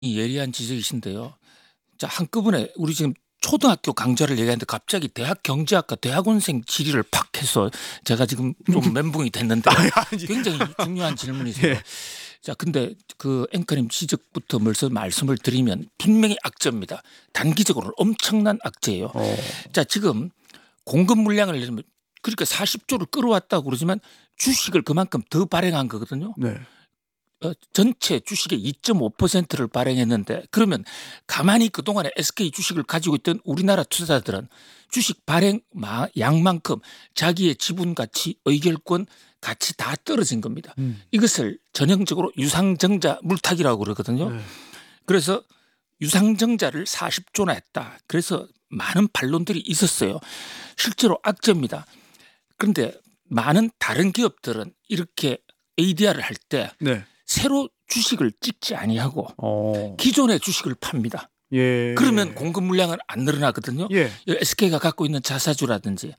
예리한 지적이신데요. 자, 한꺼번에 우리 지금 초등학교 강좌를 얘기하는데 갑자기 대학 경제학과 대학원생 질의를 팍 해서 제가 지금 좀 멘붕이 됐는데요. 아니, 굉장히 중요한 질문이세요. 예. 자, 근데 그 앵커님 지적부터 먼저 말씀을 드리면 분명히 악재입니다. 단기적으로는 엄청난 악재예요. 자, 지금 공급 물량을 내면 그러니까 40조를 끌어왔다고 그러지만 주식을 그만큼 더 발행한 거거든요. 네. 전체 주식의 2.5%를 발행했는데 그러면 가만히 그동안에 SK 주식을 가지고 있던 우리나라 투자자들은 주식 발행 양만큼 자기의 지분 가치, 의결권 가치 다 떨어진 겁니다. 이것을 전형적으로 유상증자 물타기라고 그러거든요. 네. 그래서 유상증자를 40조나 했다. 그래서 많은 반론들이 있었어요. 실제로 악재입니다. 그런데 많은 다른 기업들은 이렇게 ADR을 할 때 네. 새로 주식을 찍지 아니하고 기존의 주식을 팝니다. 예. 그러면 공급 물량은 안 늘어나거든요. 예. SK가 갖고 있는 자사주라든지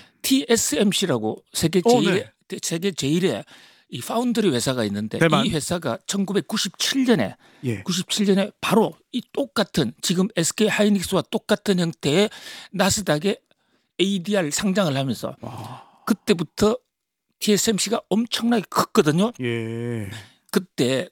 TSMC라고 세계 네. 제일의 이 파운드리 회사가 있는데 대만. 이 회사가 1997년에 예. 97년에 바로 이 똑같은 지금 SK 하이닉스와 똑같은 형태의 나스닥에 ADR 상장을 하면서 그때부터 TSMC가 엄청나게 컸거든요. 예. 그때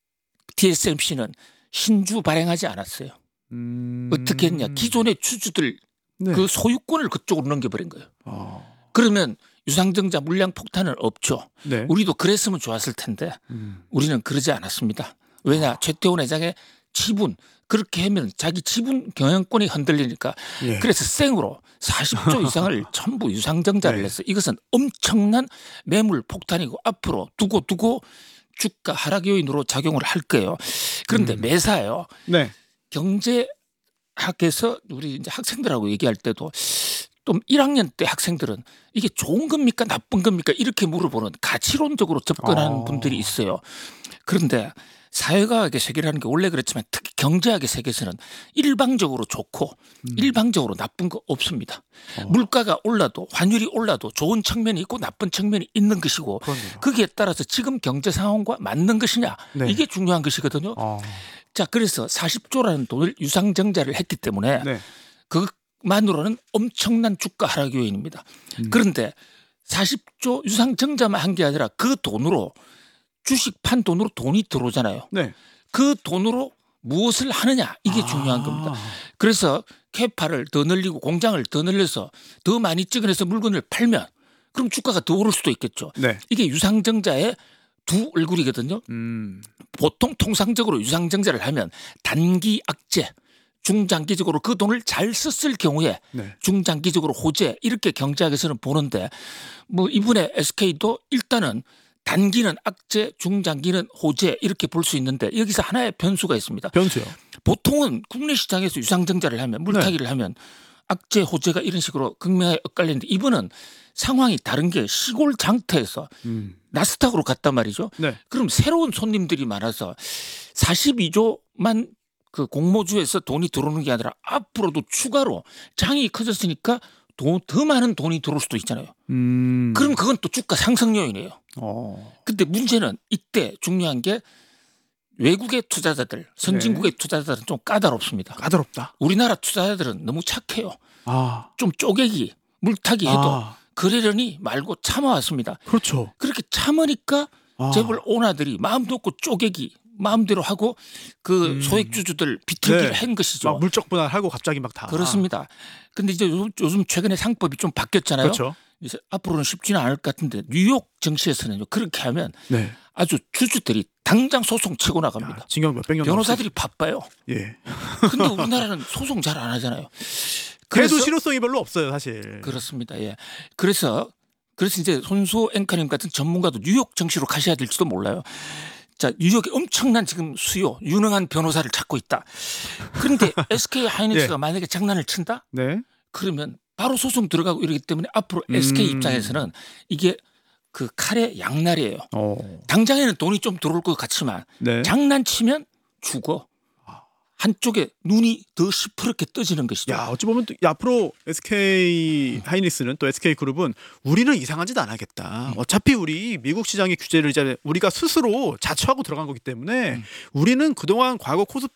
TSMC는 신주 발행하지 않았어요. 어떻게 했냐. 기존의 주주들 네. 그 소유권을 그쪽으로 넘겨버린 거예요. 그러면 유상증자 물량 폭탄은 없죠. 네. 우리도 그랬으면 좋았을 텐데 우리는 그러지 않았습니다. 왜냐. 최태원 회장의 지분 그렇게 하면 자기 지분 경영권이 흔들리니까 예. 그래서 생으로 40조 이상을 전부 유상증자를 네. 했어요. 이것은 엄청난 매물 폭탄이고 앞으로 두고 주가 하락 요인으로 작용을 할 거예요. 그런데 매사요. 네. 경제학에서 우리 이제 학생들하고 얘기할 때도 좀 1학년 때 학생들은 이게 좋은 겁니까 나쁜 겁니까 이렇게 물어보는 가치론적으로 접근하는 분들이 있어요. 그런데 사회과학의 세계라는 게 원래 그렇지만 특히 경제학의 세계에서는 일방적으로 좋고 일방적으로 나쁜 거 없습니다. 물가가 올라도 환율이 올라도 좋은 측면이 있고 나쁜 측면이 있는 것이고 그렇네요. 거기에 따라서 지금 경제 상황과 맞는 것이냐 네. 이게 중요한 것이거든요. 자, 그래서 40조라는 돈을 유상증자를 했기 때문에 네. 그것만으로는 엄청난 주가 하락 요인입니다. 그런데 40조 유상증자만 한 게 아니라 그 돈으로 주식 판 돈으로 돈이 들어오잖아요. 네. 그 돈으로 무엇을 하느냐 이게 중요한 겁니다. 그래서 캐파를 더 늘리고 공장을 더 늘려서 더 많이 찍어내서 물건을 팔면 그럼 주가가 더 오를 수도 있겠죠. 네. 이게 유상증자의 두 얼굴이거든요. 보통 통상적으로 유상증자를 하면 단기 악재 중장기적으로 그 돈을 잘 썼을 경우에 네. 중장기적으로 호재 이렇게 경제학에서는 보는데 뭐 이번에 SK도 일단은 단기는 악재, 중장기는 호재 이렇게 볼 수 있는데 여기서 하나의 변수가 있습니다. 변수요. 보통은 국내 시장에서 유상증자를 하면 물타기를 하면 악재, 호재가 이런 식으로 극명하게 엇갈리는데 이번은 상황이 다른 게 시골 장터에서 나스닥으로 갔단 말이죠. 네. 그럼 새로운 손님들이 많아서 42조만 그 공모주에서 돈이 들어오는 게 아니라 앞으로도 추가로 장이 커졌으니까 더 많은 돈이 들어올 수도 있잖아요. 그럼 그건 또 주가 상승 요인이에요. 근데 문제는 이때 중요한 게 외국의 투자자들, 선진국의 투자자들은 좀 까다롭습니다. 까다롭다. 우리나라 투자자들은 너무 착해요. 아. 좀 쪼개기, 물타기 해도 그러려니 말고 참아왔습니다. 그렇죠. 그렇게 참으니까 재벌 오너들이 마음도 없고 쪼개기 마음대로 하고 그 소액주주들 비틀기를 한 것이죠. 막 물적 분할하고 갑자기 막 다. 그렇습니다. 그런데 이제 요즘 최근에 상법이 좀 바뀌었잖아요. 그렇죠. 이제 앞으로는 쉽지는 않을 것 같은데 뉴욕 증시에서는 그렇게 하면 네. 아주 주주들이 당장 소송 치고 나갑니다. 징역 몇백 년. 변호사들이 바빠요. 예. 근데 우리나라는 소송 잘 안 하잖아요. 그래도 실효성이 별로 없어요, 사실. 그렇습니다. 예. 그래서 이제 손수 앵커님 같은 전문가도 뉴욕 증시로 가셔야 될지도 몰라요. 자, 뉴욕에 엄청난 지금 수요, 유능한 변호사를 찾고 있다. 그런데 SK 하이닉스가 만약에 장난을 친다? 네. 그러면 바로 소송 들어가고 이러기 때문에 앞으로 SK 입장에서는 이게 그 칼의 양날이에요. 당장에는 돈이 좀 들어올 것 같지만 네. 장난치면 죽어. 한쪽에 눈이 더 시퍼렇게 떠지는 것이죠. 야, 어찌 보면 또 앞으로 SK 하이닉스는 또 SK 그룹은 우리는 이상한 짓 안 하겠다. 어차피 우리 미국 시장의 규제를 이제 우리가 스스로 자처하고 들어간 거기 때문에 우리는 그동안 과거 코스피